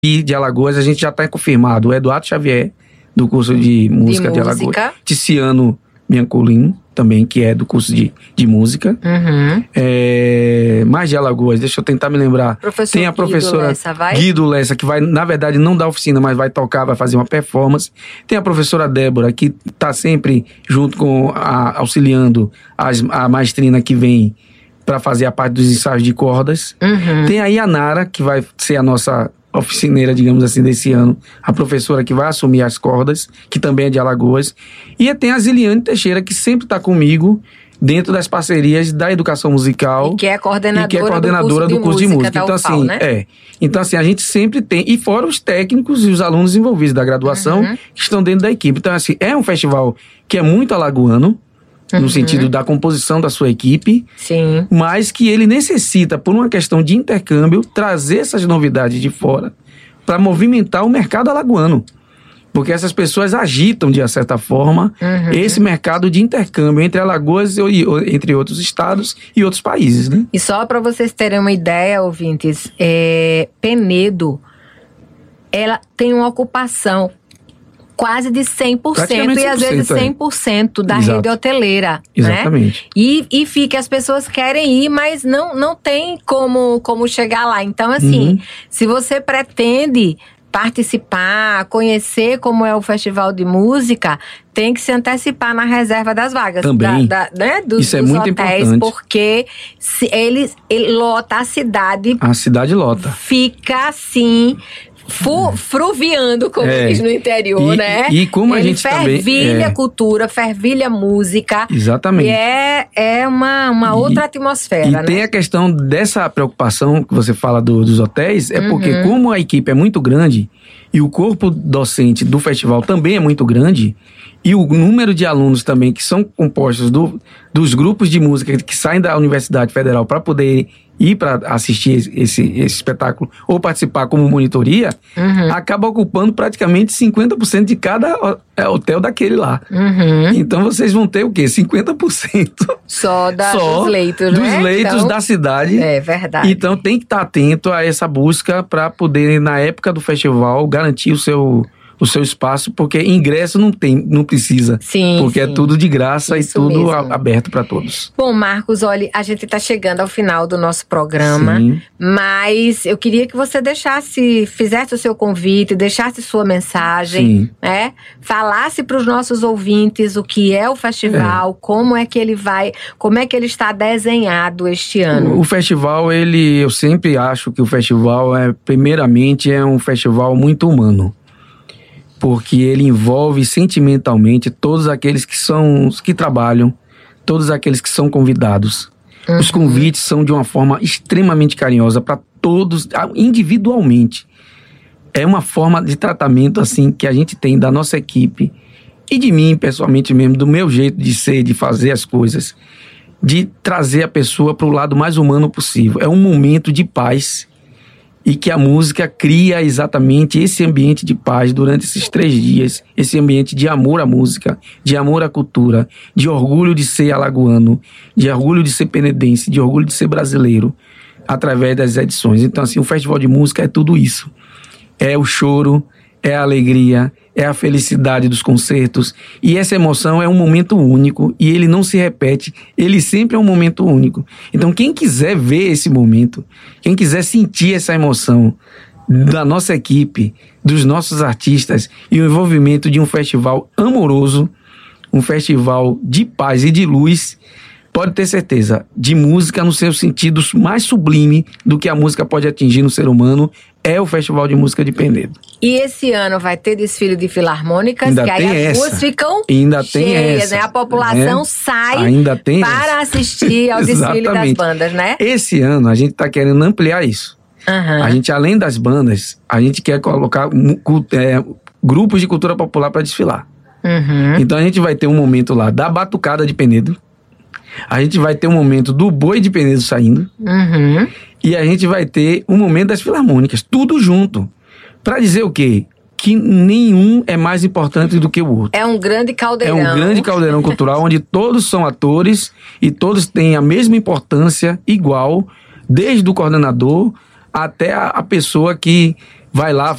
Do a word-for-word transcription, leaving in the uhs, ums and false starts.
E de Alagoas, a gente já está confirmado. O Eduardo Xavier, do curso de música de, de Alagoas. Ticiano Biancolin, também, que é do curso de, de música. Uhum. É, mais de Alagoas, deixa eu tentar me lembrar. Professor Tem a professora Guido Lessa, vai? Guido Lessa, que vai, na verdade, não dar oficina, mas vai tocar, vai fazer uma performance. Tem a professora Débora, que está sempre junto com, a, auxiliando as, a maestrina que vem para fazer a parte dos ensaios de cordas. Uhum. Tem aí a Nara, que vai ser a nossa oficineira, digamos assim, desse ano, a professora que vai assumir as cordas, que também é de Alagoas. E tem a Ziliane Teixeira, que sempre está comigo dentro das parcerias da educação musical. E que é coordenadora, e que é coordenadora do curso de, do curso de música. Então, assim, né? é. Então, assim, a gente sempre tem, e fora os técnicos e os alunos envolvidos da graduação, uhum, que estão dentro da equipe. Então, assim, é um festival que é muito alagoano, no uhum, sentido da composição da sua equipe. Sim. Mas que ele necessita, por uma questão de intercâmbio, trazer essas novidades de fora para movimentar o mercado alagoano. Porque essas pessoas agitam, de uma certa forma, uhum, esse mercado de intercâmbio entre Alagoas e entre outros estados e outros países, né? E só para vocês terem uma ideia, ouvintes, é, Penedo, ela tem uma ocupação quase de cem por cento e às vezes cem por cento da Exato. Rede hoteleira. Exatamente. Né? E, e fica, as pessoas querem ir, mas não, não tem como, como chegar lá. Então, assim, uhum, se você pretende participar, conhecer como é o festival de música, tem que se antecipar na reserva das vagas. Também. Da, da, né, dos, Isso é dos muito hotéis, importante. Porque se ele, ele lota a cidade. A cidade lota. Fica assim... Fu, fruviando, como é. diz no interior, e, né? E, e como Ele a gente fervilha também... fervilha é. cultura, fervilha música. Exatamente. E é, é uma, uma outra e, atmosfera, e né? E tem a questão dessa preocupação que você fala do, dos hotéis, é porque uhum, como a equipe é muito grande e o corpo docente do festival também é muito grande, e o número de alunos também que são compostos do, dos grupos de música que saem da Universidade Federal para poder ir para assistir esse, esse espetáculo ou participar como monitoria, uhum, acaba ocupando praticamente cinquenta por cento de cada hotel daquele lá. Uhum. Então vocês vão ter o quê? cinquenta por cento só, da, só dos leitos, dos né? leitos então, da cidade. É verdade. Então tem que estar atento a essa busca para poder, na época do festival, garantir o seu... o seu espaço, porque ingresso não tem, não precisa. Sim, porque sim. é tudo de graça Isso e tudo mesmo. a, aberto para todos. Bom, Marcos, olha, a gente está chegando ao final do nosso programa, Sim. mas eu queria que você deixasse, fizesse o seu convite, deixasse sua mensagem, Sim. né? Falasse para os nossos ouvintes o que é o festival, é. como é que ele vai, como é que ele está desenhado este ano. O, o festival, ele, eu sempre acho que o festival é, primeiramente, é um festival muito humano. Porque ele envolve sentimentalmente todos aqueles que são, que trabalham, todos aqueles que são convidados. Uhum. Os convites são de uma forma extremamente carinhosa para todos, individualmente. É uma forma de tratamento assim que a gente tem da nossa equipe e de mim, pessoalmente mesmo, do meu jeito de ser, de fazer as coisas, de trazer a pessoa para o lado mais humano possível. É um momento de paz. E que a música cria exatamente esse ambiente de paz durante esses três dias. Esse ambiente de amor à música, de amor à cultura, de orgulho de ser alagoano, de orgulho de ser penedense, de orgulho de ser brasileiro, através das edições. Então, assim, o Festival de Música é tudo isso. É o choro, é a alegria, é a felicidade dos concertos. E essa emoção é um momento único e ele não se repete. Ele sempre é um momento único. Então, quem quiser ver esse momento, quem quiser sentir essa emoção da nossa equipe, dos nossos artistas e o envolvimento de um festival amoroso, um festival de paz e de luz, pode ter certeza, de música no seu sentido mais sublime do que a música pode atingir no ser humano, é o Festival de Música de Penedo. E esse ano vai ter desfile de filarmônicas, ainda que aí as essa. ruas ficam ainda cheias, tem essa, né? A população né? sai ainda tem para essa. assistir ao desfile das bandas, né? Esse ano a gente está querendo ampliar isso. Uhum. A gente, além das bandas, a gente quer colocar é, grupos de cultura popular para desfilar. Uhum. Então a gente vai ter um momento lá da batucada de Penedo, a gente vai ter um momento do boi de Penedo saindo, uhum. e a gente vai ter um momento das filarmônicas, tudo junto. Para dizer o quê? Que nenhum é mais importante do que o outro. É um grande caldeirão. É um grande caldeirão cultural onde todos são atores e todos têm a mesma importância igual, desde o coordenador até a, a pessoa que vai lá,